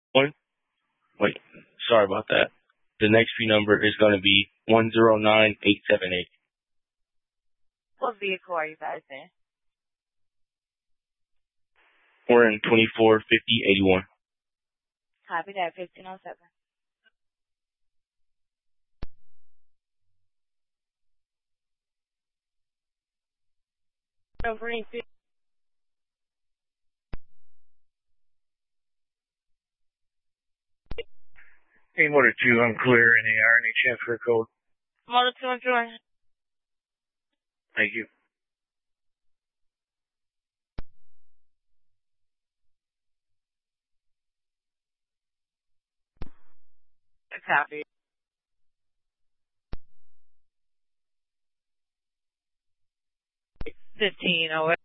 One, wait, sorry about that. The next few number is going to be 109878. What vehicle are you guys in? We're in 245081. Copy that, 1507. Over in Motor 2, unclear. Any transfer code? Motor 2 and Jordan. Thank you. Copy. $15.